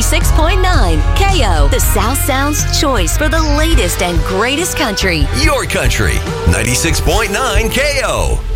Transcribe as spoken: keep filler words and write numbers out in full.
ninety-six point nine K O, the South Sound's choice for the latest and greatest country. Your country. ninety-six point nine K O.